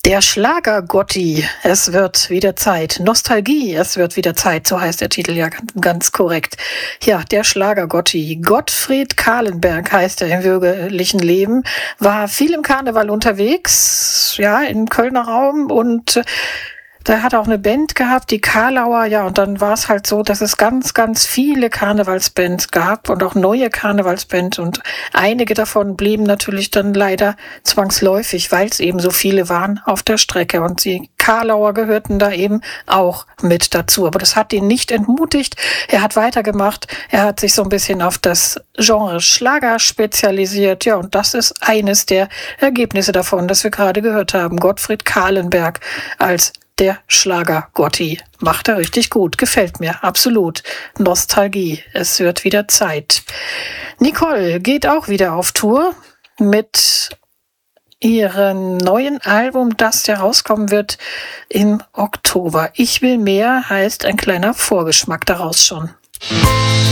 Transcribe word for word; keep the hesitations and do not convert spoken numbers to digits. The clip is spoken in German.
Der Schlager-Gotti, es wird wieder Zeit. Nostalgie, es wird wieder Zeit, so heißt der Titel ja ganz, ganz korrekt. Ja, der Schlager-Gotti. Gottfried Kahlenberg heißt er im bürgerlichen Leben, war viel im Karneval unterwegs, ja, im Kölner Raum, und da hat er auch eine Band gehabt, die Karlauer, ja, und dann war es halt so, dass es ganz, ganz viele Karnevalsbands gab und auch neue Karnevalsbands, und einige davon blieben natürlich dann leider zwangsläufig, weil es eben so viele waren auf der Strecke, und die Karlauer gehörten da eben auch mit dazu. Aber das hat ihn nicht entmutigt. Er hat weitergemacht. Er hat sich so ein bisschen auf das Genre Schlager spezialisiert. Ja, und das ist eines der Ergebnisse davon, das wir gerade gehört haben. Gottfried Kahlenberg als der Schlager-Gotti. Macht er richtig gut. Gefällt mir. Absolut. Nostalgie. Es wird wieder Zeit. Nicole geht auch wieder auf Tour mit ihrem neuen Album, das ja rauskommen wird im Oktober. Ich will mehr heißt ein kleiner Vorgeschmack daraus schon.